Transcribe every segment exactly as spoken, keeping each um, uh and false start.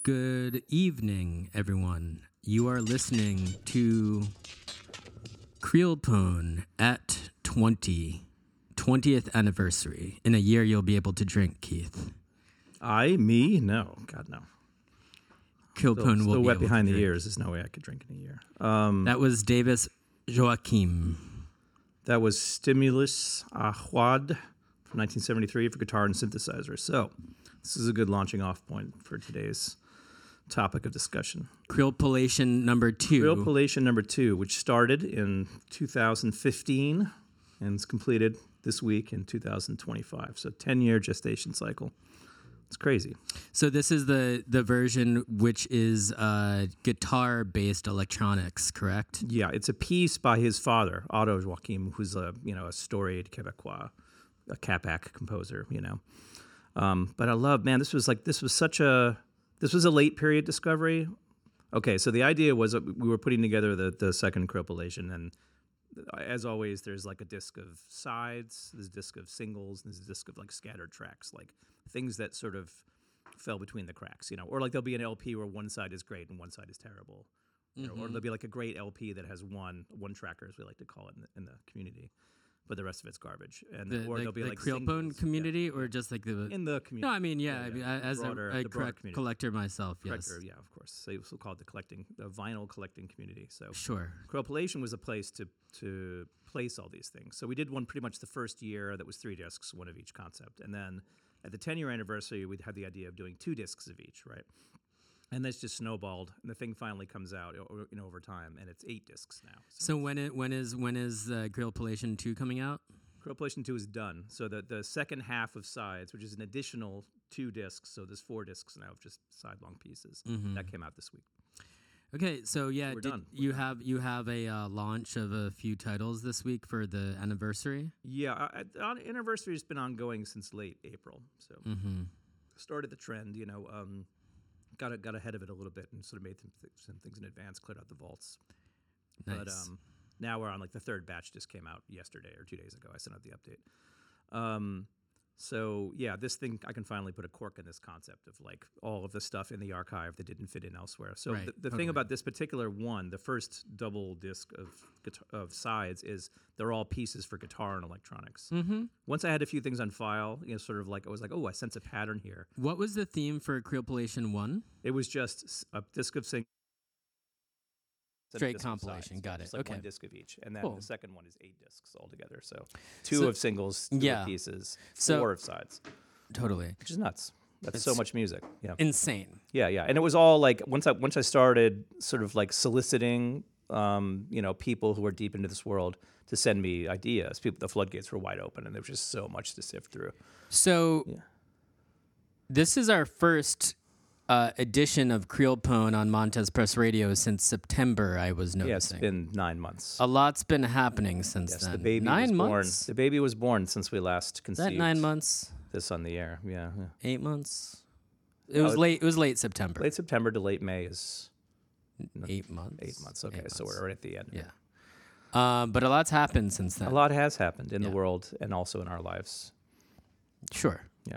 Good evening, everyone. You are listening to Creelpone at twenty, twentieth anniversary. In a year, you'll be able to drink, Keith. I, me? No. God, no. Creelpone Still, will still be wet able behind to the drink. ears. There's no way I could drink in a year. Um, That was Davis Joachim. that was Stimulus Ahwad from nineteen seventy-three for guitar and synthesizer. So this is a good launching off point for today's topic of discussion. Creelpolation number two. Creelpolation number two, which started in two thousand fifteen and is completed this week in two thousand twenty-five. So ten-year gestation cycle. It's crazy. So this is the, the version which is uh, guitar-based electronics, correct? Yeah, it's a piece by his father, Otto Joachim, who's a you know a storied Quebecois, a Capac composer. You know, um, but I love, man. This was like this was such a this was a late period discovery. Okay, so the idea was that we were putting together the the second Creelpolation, and as always, there's like a disc of sides, there's a disc of singles, and there's a disc of like scattered tracks, like things that sort of fell between the cracks, you know, or like there'll be an L P where one side is great and one side is terrible, you know, or there'll be like a great L P that has one one tracker, as we like to call it in the, in the community, but the rest of it's garbage. And The, or the, there'll be the like Creelpone singles, community, or just like the yeah, in the community. No, I mean, yeah, Yeah, I mean, yeah, as broader- a, a the broader correct community. collector myself, yes, Collector, yeah, of course. So it's called the collecting, the vinyl collecting community. So sure. Creelpolation was a place to to place all these things. So we did one pretty much the first year that was three discs, one of each concept. And then at the ten-year anniversary, we had the idea of doing two discs of each, right? And that's just snowballed, and the thing finally comes out o- you know, over time, and it's eight discs now. So when it when is when is uh, Creelpolation two coming out? Creelpolation two is done. So the, the second half of Sides, which is an additional two discs, so there's four discs now of just side-long pieces, that came out this week. Okay, so yeah, We're did done. We're you done. have you have a uh, launch of a few titles this week for the anniversary? Yeah, I, I, the anniversary has been ongoing since late April, so Mm-hmm. started the trend, you know, um, got a, got ahead of it a little bit and sort of made some, th- some things in advance, cleared out the vaults. Nice. But um, now we're on, like, the third batch just came out yesterday or two days ago. I sent out the update. Um, so, yeah, this thing, I can finally put a cork in this concept of, like, all of the stuff in the archive that didn't fit in elsewhere. So Right, the, the totally. thing about this particular one, the first double disc of guitar, of sides, is they're all pieces for guitar and electronics. Mm-hmm. Once I had a few things on file, you know, sort of like, I was like, oh, I sense a pattern here. What was the theme for Creelpolation one? It was just s- a disc of singles. and a Straight disc of compilation, sides. got Just it, like okay. one disc of each, and then Cool. the second one is eight discs altogether. So two So- of singles, two yeah. of pieces, So- four of sides, Totally which is nuts. That's It's- so much music. Yeah, insane. yeah, yeah. And it was all like once I once I started sort of like soliciting, um, you know, people who are deep into this world to send me ideas. People, the floodgates were wide open, and there was just so much to sift through. So Yeah. this is our first uh, edition of Creelpone on Montez Press Radio since September. I was Yeah, it's noticing been nine months. a lot's been happening since Yes, then. the baby nine was months. born. The baby was born since we last Is conceived that nine months? this on the air. Yeah, yeah. Eight months. It Oh, was it- late. It was late September. Late September to late May is Eight months. eight months. Okay, Eight so months. we're right at the end. Yeah. Um, but a lot's happened since then. A lot has happened in Yeah. the world and also in our lives. Sure. Yeah.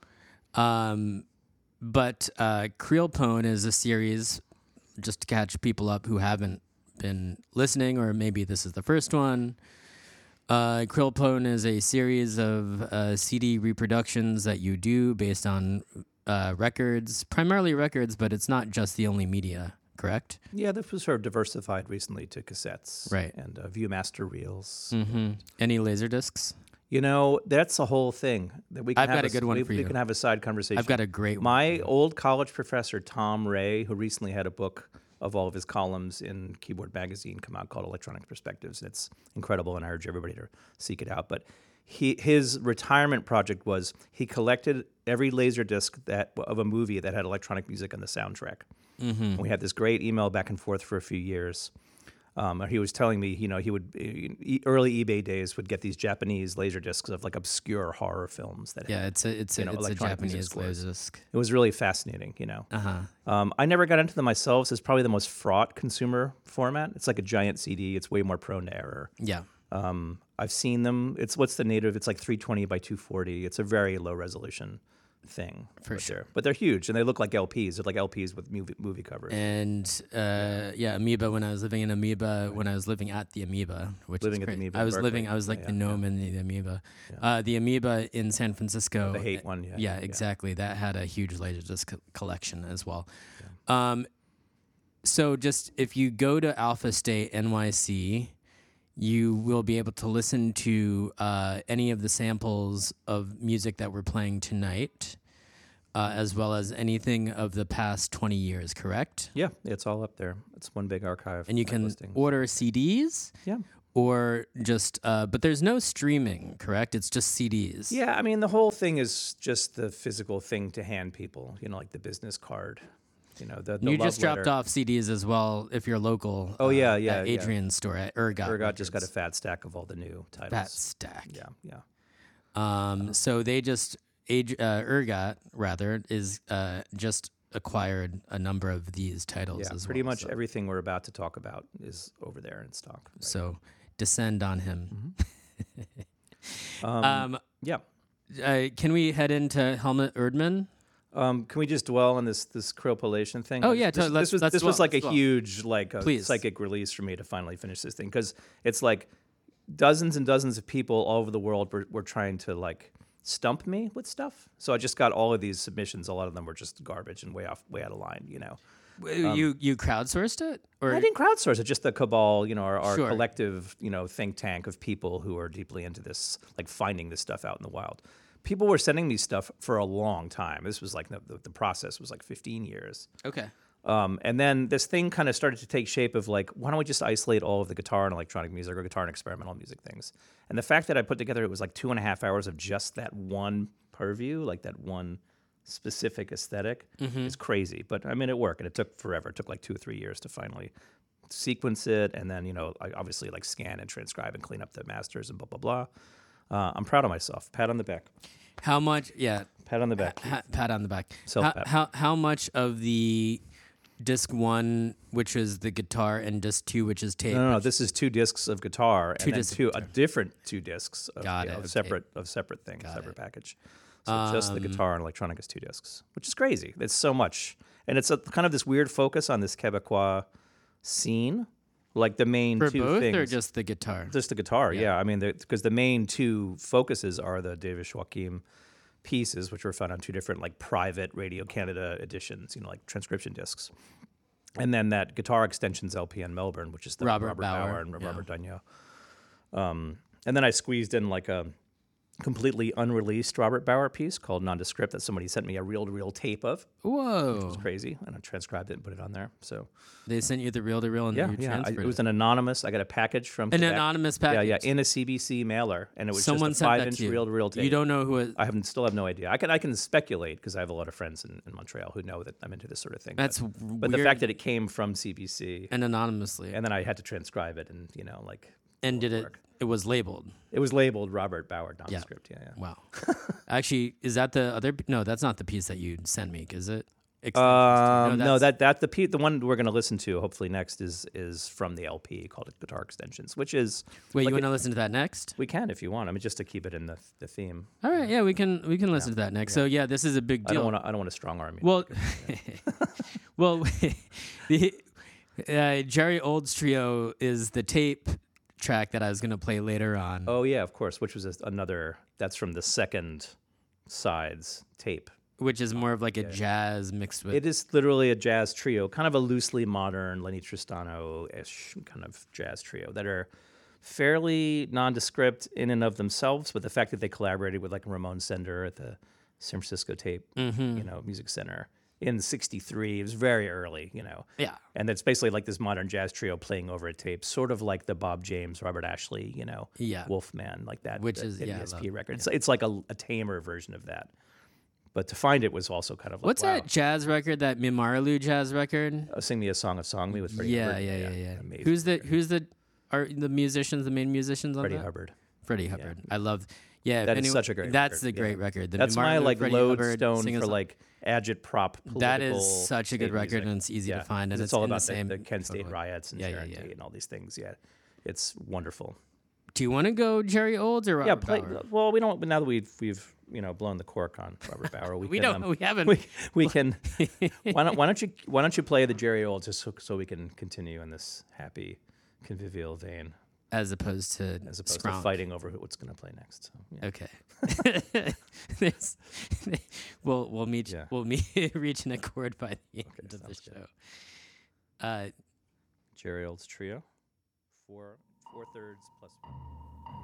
Um, but uh, Creelpone is a series, just to catch people up who haven't been listening, or maybe this is the first one. Uh, Creelpone is a series of uh, C D reproductions that you do based on uh, records, primarily records, but it's not just the only media, correct? Yeah, this was sort of diversified recently to cassettes. Right. And uh, Viewmaster reels. Mm-hmm. Any laser discs? You know, that's a whole thing that we can I've have got a s- good one we, for we you. can have a side conversation. I've got a great one. My old college professor, Tom Ray, who recently had a book of all of his columns in Keyboard Magazine come out called Electronic Perspectives. And it's incredible, and I urge everybody to seek it out. But he his retirement project was he collected every laser disc that of a movie that had electronic music on the soundtrack. Mm-hmm. And we had this great email back and forth for a few years. Um, he was telling me, you know, he would e- early eBay days would get these Japanese laser discs of like obscure horror films that Yeah, had, it's a it's you a, know, it's a electronic music Japanese scores. laser disc. It was really fascinating, you know. Uh huh. Um, I never got into them myself. So it's probably the most fraught consumer format. It's like a giant C D. It's way more prone to error. Yeah. Um, I've seen them. It's what's the native? It's like three twenty by two forty. It's a very low resolution thing. For but sure. They're, but they're huge, and they look like L Ps. They're like L Ps with movie, movie covers. And uh, yeah, Amoeba. When I was living in Amoeba, when I was living at the Amoeba, which Living is at the great. Amoeba I in was living. Berkeley. I was like Yeah, the yeah, gnome in the, the Amoeba. Yeah. Uh, the Amoeba in San Francisco. The hate one, yeah. Yeah, yeah. exactly. That had a huge Laserdisc co- collection as well. Yeah. Um, so just if you go to Alpha State N Y C, you will be able to listen to uh, any of the samples of music that we're playing tonight, uh, as well as anything of the past twenty years, correct? Yeah, it's all up there. It's one big archive. And you of can listings. order C Ds Yeah. or just, uh, but there's no streaming, correct? It's just C Ds. Yeah, I mean, the whole thing is just the physical thing to hand people, you know, like the business card. You know, the, the You love just dropped letter. off C Ds as well if you're local. Oh, uh, yeah, yeah, At yeah. Adrian's store at Ergot. Ergot just got a Records. fat stack of all the new titles. Fat stack. Yeah, yeah. Um, so they just, Ad- uh, Ergot, rather, is uh, just acquired a number of these titles Yeah, as pretty well. much so, everything we're about to talk about is over there in stock. right so descend on him. now. Um, Um, yeah. uh, can we head into Helmut Erdmann? Um, can we just dwell on this this cryopolation thing? Oh, yeah, this, to- this let's- was let's this was dwell, like a let's dwell. huge like a Please. psychic release for me to finally finish this thing because it's like dozens and dozens of people all over the world were, were trying to like stump me with stuff. So I just got all of these submissions. A lot of them were just garbage and way off, way out of line. You know, you you crowdsourced it, or I didn't crowdsource it. Just the cabal, you know, our, our Sure. collective, you know, think tank of people who are deeply into this, like finding this stuff out in the wild. People were sending me stuff for a long time. This was like the, the, the process was like fifteen years. okay? Um, and then this thing kind of started to take shape of like, why don't we just isolate all of the guitar and electronic music or guitar and experimental music things? And the fact that I put together, it was like two and a half hours of just that one purview, like that one specific aesthetic, is crazy. But I mean, it worked, and it took forever. It took like two or three years to finally sequence it, and then, you know, I obviously like scan and transcribe and clean up the masters and blah, blah, blah. Uh, I'm proud of myself. Pat on the back. How much? Yeah, Pat on the back. ha- pat on the back. How, Self-pat. how how much of the disc one, which is the guitar, and disc two, which is tape? No, no, no. This is two discs of guitar, Two and then discs of two a guitar. different two discs of, Got yeah, it, of okay. separate of separate things, Got separate it. package. So just the Um, guitar and electronic is two discs, which is crazy. It's so much, and it's a kind of this weird focus on this Quebecois scene, like the main For two both, things. or just the guitar? Just the guitar, yeah. I mean, because the, the main two focuses are the David Joachim pieces, which were found on two different like private Radio Canada editions, you know, like transcription discs, and then that Guitar Extensions L P in Melbourne, which is the Robert Robert, Bauer, Bauer, and yeah. Robert Daigneault. Um, and then I squeezed in like a completely unreleased Robert Bauer piece called Nondescript that somebody sent me a reel-to-reel tape of. Whoa! It's crazy, and I transcribed it and put it on there. So They sent you the reel to reel, and yeah, you yeah, I, transferred it was an anonymous. I got a package from An Quebec. anonymous Yeah, package. yeah, in a C B C mailer, and it was Someone just a sent that five-inch to you. reel-to-reel tape. You don't know who it. I haven't, still have no idea. I can I can speculate because I have a lot of friends in, in Montreal who know that I'm into this sort of thing. That's but, w- but the weird. fact that it came from C B C, And anonymously, and then I had to transcribe it, and you know, like, and did it? work. It was labeled. it was labeled Robert Bauer Nondescript. Yeah, yeah. Wow. Actually, is that the other? No, that's not the piece that you sent me. Is it? Extensions? Um, no, that's- that that the pe- the one we're going to listen to hopefully next is is from the L P called Guitar Extensions, which is Wait, like you want a- to listen to that next? we can if you want. I mean, just to keep it in the the theme. All right, yeah, we can we can listen to that next. So yeah, this is a big I deal. don't want to I don't want to strong arm you. Well, well, the uh, Jerry Old's trio is the tape track that I was going to play later on. Oh yeah, of course. Which was a, another. That's from the second sides tape. Which is more of like a jazz mixed with. It is literally a jazz trio, kind of a loosely modern Lenny Tristano-ish kind of jazz trio that are fairly nondescript in and of themselves. But the fact that they collaborated with like Ramon Sender at the San Francisco Tape, Mm-hmm. you know, Music Center in sixty-three, it was very early, you know. Yeah. And it's basically like this modern jazz trio playing over a tape, sort of like the Bob James, Robert Ashley, you know, Yeah. Wolfman, like that. Which that is- yeah, I E S love- P record. It's, it's like a, a tamer version of that. But to find it was also kind of like, What's wow. that jazz record? That Mimarlu jazz record? Uh, Sing Me a Song of Song Me with Freddie Yeah, Hubbard. yeah, yeah, yeah. Amazing. Who's the who's the are the musicians? The main musicians on Freddie that? Hubbard. Freddie Hubbard. I love. Yeah, if That is anyone- such a great That's record, the great yeah. record. The That's my Mimarlu, like Freddie Hubbard, lodestone Sing a for Song. like agitprop political. That is such a good state record, music. and it's easy Yeah, to find, 'cause and it's, it's all in about the the, same the Kent State totally. riots and Yeah, yeah, Sharon yeah. Tate and all these things. Yeah, it's wonderful. Do you want to go Jerry Olds or Robert yeah, play. Bauer? Well, we don't. Now that we've we've you know blown the cork on Robert Bauer, we, We can, don't. um, we haven't. we, we can. why don't Why don't you Why don't you play the Jerry Old just so, so we can continue in this happy, convivial vein, as opposed to as opposed Skronk. to fighting over who, what's going to play next. So, yeah. Okay. There's- we'll we'll meet Yeah. we'll meet reach an accord by the end of the sounds good. show. Uh, Jerry Old's trio, four four thirds plus one.